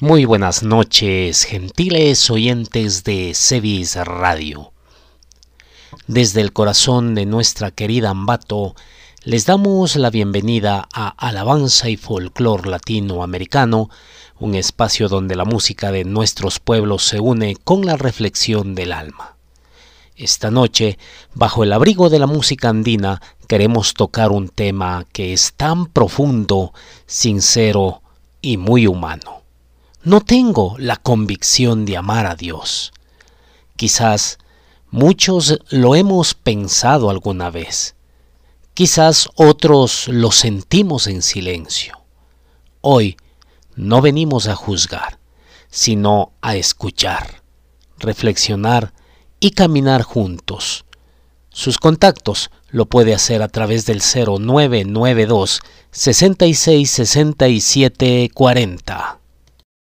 Muy buenas noches, gentiles oyentes de Cevis Radio. Desde el corazón de nuestra querida Ambato, les damos la bienvenida a Alabanza y Folclor Latinoamericano, un espacio donde la música de nuestros pueblos se une con la reflexión del alma. Esta noche, bajo el abrigo de la música andina, queremos tocar un tema que es tan profundo, sincero y muy humano. No tengo la convicción de amar a Dios. Quizás muchos lo hemos pensado alguna vez. Quizás otros lo sentimos en silencio. Hoy no venimos a juzgar, sino a escuchar, reflexionar y caminar juntos. Sus contactos lo puede hacer a través del 0992 66 67 40.